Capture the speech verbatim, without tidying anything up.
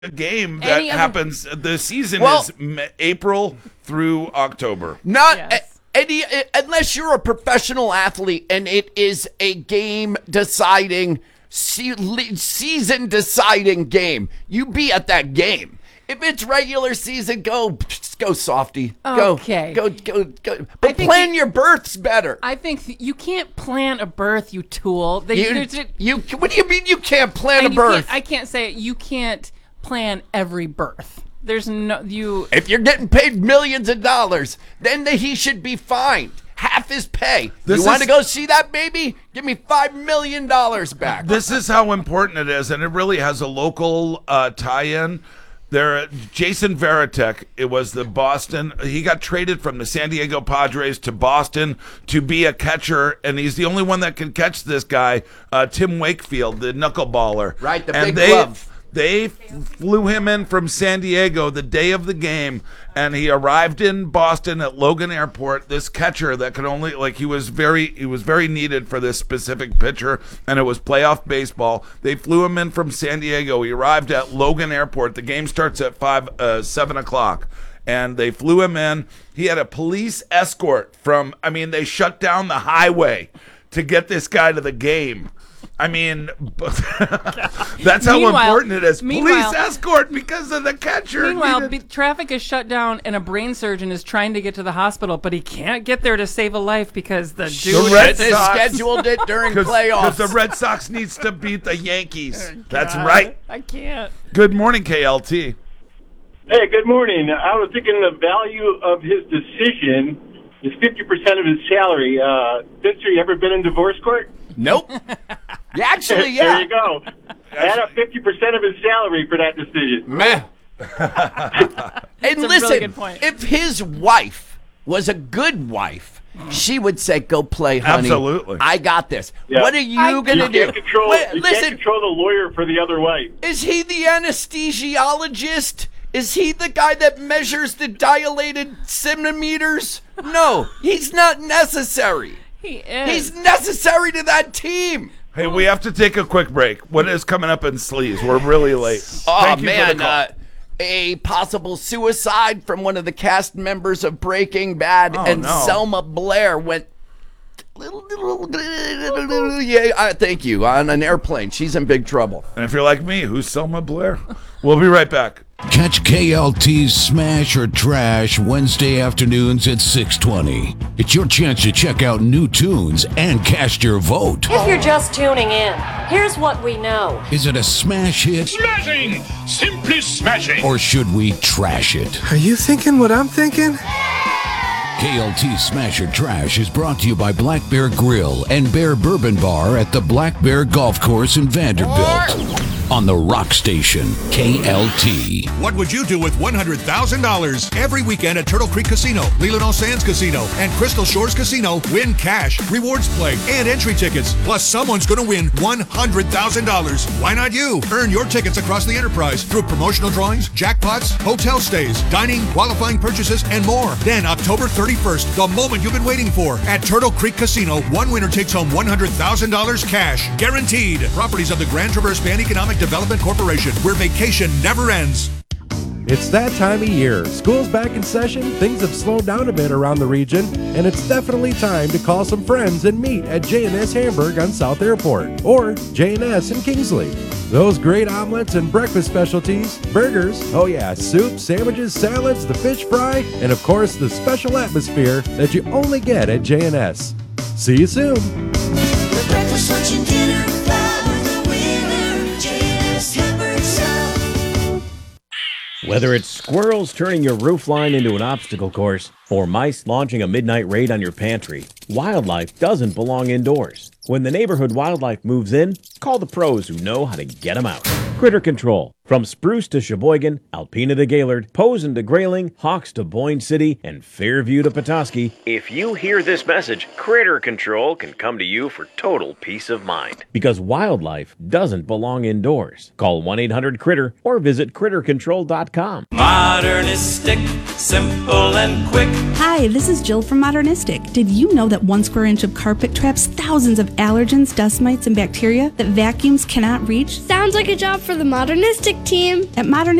game that Any other- happens. The season Well- is M- April through October. Not Yes. a- any unless you're a professional athlete and it is a game deciding, se- le- season deciding game. You be at that game. If it's regular season, go just go softy. Go, Okay. Go go go. But think plan you- your births better. I think th- you can't plan a birth, you tool. They, You, there's a- you what do you mean you can't plan a and you birth? can't- I can't say it. You can't plan every birth. There's no you. If you're getting paid millions of dollars, then the, he should be fined. Half his pay. This you want to is- go see that baby? Give me five million dollars back. This is how important it is, and it really has a local uh, tie-in. There, Jason Varitek, it was the Boston. He got traded from the San Diego Padres to Boston to be a catcher, and he's the only one that can catch this guy, uh, Tim Wakefield, the knuckleballer. Right, the and big they, glove. They flew him in from San Diego the day of the game, and he arrived in Boston at Logan Airport. This catcher that could only like he was very he was very needed for this specific pitcher, and it was playoff baseball. They flew him in from San Diego. He arrived at Logan Airport. The game starts at five uh, seven o'clock. And they flew him in. He had a police escort from. I mean, they shut down the highway to get this guy to the game. I mean, that's how Meanwhile- important it is. Police meanwhile- escort because of the catcher. Meanwhile, needed- be- traffic is shut down, and a brain surgeon is trying to get to the hospital, but he can't get there to save a life because the dude. Red They Sox- scheduled it during Because playoffs. the Red Sox needs to beat the Yankees. That's God, right. I can't. Good morning, K L T. Hey, good morning. I was thinking the value of his decision is fifty percent of his salary. Uh, Spencer, you ever been in divorce court? Nope. Yeah, actually, yeah. There you go. Add up fifty percent of his salary for that decision. Man. and a really listen, good point. if his wife was a good wife, she would say, "Go play, honey. Absolutely. I got this." Yeah. What are you I- gonna You do? can't control. Wait, you listen, can't control the lawyer for the other wife. is he the anesthesiologist? Is he the guy that measures the dilated centimeters? No, he's not necessary. He is. He's necessary to that team. Hey, we have to take a quick break. What is coming up in Sleaze? We're really late. Oh, Thank you for the man. call. Uh, a possible suicide from one of the cast members of Breaking Bad, Oh, and no. Selma Blair went. Yeah, uh, thank you. On an airplane. She's in big trouble. And if you're like me, who's Selma Blair? We'll be right back. Catch K L T's Smash or Trash Wednesday afternoons at six twenty. It's your chance to check out new tunes and cast your vote. If you're just tuning in, here's what we know. Is it a smash hit Smashing! Simply smashing! or should we trash it? Are you thinking what I'm thinking? K L T Smash or Trash is brought to you by Black Bear Grill and Bear Bourbon Bar at the Black Bear Golf Course in Vanderbilt. On the Rock Station, K L T. What would you do with one hundred thousand dollars? Every weekend at Turtle Creek Casino, Leland All Sands Casino, and Crystal Shores Casino, win cash, rewards play, and entry tickets. Plus, someone's going to win one hundred thousand dollars. Why not you? Earn your tickets across the enterprise through promotional drawings, jackpots, hotel stays, dining, qualifying purchases, and more. Then, October thirty-first, the moment you've been waiting for, at Turtle Creek Casino, one winner takes home one hundred thousand dollars cash. Guaranteed. Properties of the Grand Traverse Band Economic Development Corporation, where vacation never ends. It's that time of year. School's back in session, things have slowed down a bit around the region, and it's definitely time to call some friends and meet at J and S Hamburg on South Airport, or J and S in Kingsley. Those great omelets and breakfast specialties, burgers, oh yeah, soup, sandwiches, salads, the fish fry, and of course the special atmosphere that you only get at J and S. See you soon. The breakfast, lunch, and dinner club with the winner, J and S Hamburg South. Whether it's squirrels turning your roof line into an obstacle course or mice launching a midnight raid on your pantry, wildlife doesn't belong indoors. When the neighborhood wildlife moves in, call the pros who know how to get them out. Critter Control. From Spruce to Sheboygan, Alpena to Gaylord, Posen to Grayling, Hawks to Boyne City, and Fairview to Petoskey. If you hear this message, Critter Control can come to you for total peace of mind. Because wildlife doesn't belong indoors. Call one eight hundred critter or visit critter control dot com. Modernistic, simple and quick. Hi, this is Jill from Modernistic. Did you know that one square inch of carpet traps thousands of allergens, dust mites, and bacteria that vacuums cannot reach? Sounds like a job for the Modernistic team. At Modern